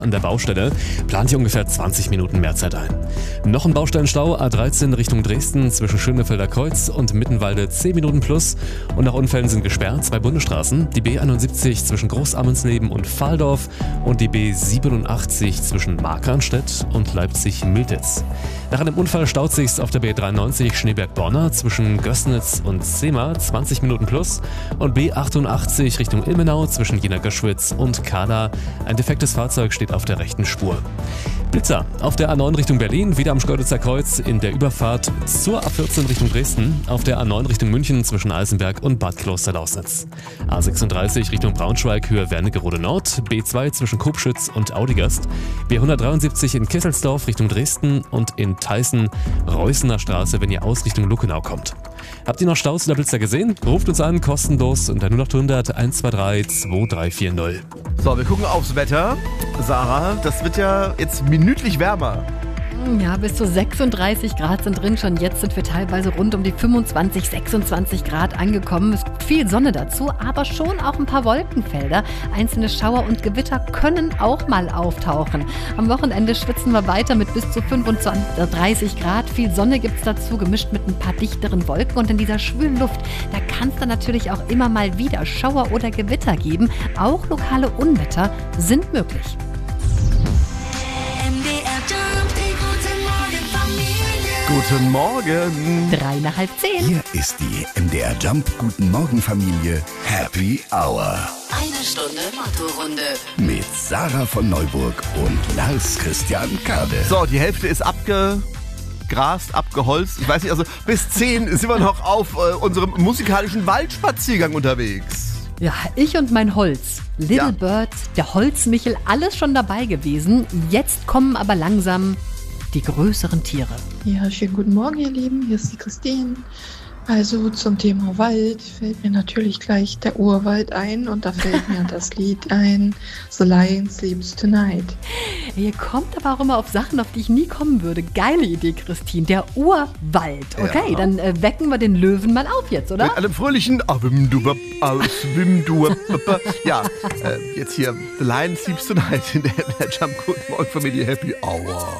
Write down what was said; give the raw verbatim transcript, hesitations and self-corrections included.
An der Baustelle plant ihr ungefähr zwanzig Minuten mehr Zeit ein. Noch ein Baustellenstau, A dreizehn Richtung Dresden zwischen Schönefelder Kreuz und Mittenwalde zehn Minuten plus. Und nach Unfällen sind gesperrt zwei Bundesstraßen, die B einundsiebzig zwischen Großammensleben und Valdorf und die B siebenundachtzig zwischen Markranstädt und Leipzig-Miltitz. Nach einem Unfall staut sich's auf der B dreiundneunzig Schneeberg-Borna zwischen Gößnitz und Zehmer zwanzig Minuten plus und B achtundachtzig Richtung Ilmenau zwischen Jena-Göschwitz und Kahla. Ein defektes Fahrzeug steht auf der rechten Spur. Blitzer auf der A neun Richtung Berlin, wieder am Schkeuditzer Kreuz in der Überfahrt zur A vierzehn Richtung Dresden, auf der A neun Richtung München zwischen Eisenberg und Bad Klosterlausnitz. A sechsunddreißig Richtung Braunschweig, Höhe Wernigerode Nord, B zwei zwischen Kopschütz und Audigast, B hundertdreiundsiebzig in Kesselsdorf Richtung Dresden und in Theißen, Reußener Straße, wenn ihr aus Richtung Luckenau kommt. Habt ihr noch Staus oder Blitzer gesehen? Ruft uns an, kostenlos unter null acht hundert eins zwei drei zwei drei vier null. So, wir gucken aufs Wetter. Sarah, das wird ja jetzt minütlich wärmer. Ja, bis zu sechsunddreißig Grad sind drin. Schon jetzt sind wir teilweise rund um die fünfundzwanzig, sechsundzwanzig Grad angekommen. Es gibt viel Sonne dazu, aber schon auch ein paar Wolkenfelder. Einzelne Schauer und Gewitter können auch mal auftauchen. Am Wochenende schwitzen wir weiter mit bis zu fünfundzwanzig, dreißig Grad. Viel Sonne gibt es dazu, gemischt mit ein paar dichteren Wolken. Und in dieser schwülen Luft, da kann es dann natürlich auch immer mal wieder Schauer oder Gewitter geben. Auch lokale Unwetter sind möglich. Guten Morgen. Drei nach halb zehn. Hier ist die M D R Jump Guten Morgen Familie Happy Hour. Eine Stunde Motto-Runde. Mit Sarah von Neuburg und Lars Christian Kade. So, die Hälfte ist abgegrast, abgeholzt. Ich weiß nicht, also bis zehn sind wir noch auf äh, unserem musikalischen Waldspaziergang unterwegs. Ja, ich und mein Holz. Little Ja. Bird, der Holzmichel, alles schon dabei gewesen. Jetzt kommen aber langsam die größeren Tiere. Ja, schönen guten Morgen, ihr Lieben. Hier ist die Christine. Also zum Thema Wald fällt mir natürlich gleich der Urwald ein und da fällt mir das Lied ein, The Lion Sleeps Tonight. Ihr kommt aber auch immer auf Sachen, auf die ich nie kommen würde. Geile Idee, Christine. Der Urwald. Okay, Ja. dann äh, wecken wir den Löwen mal auf jetzt, oder? Mit einem fröhlichen Awimduwap, Awimduwap. Ja, äh, jetzt hier The Lion Sleeps Tonight in der, in der Jump Guten Morgen Familie Happy Hour.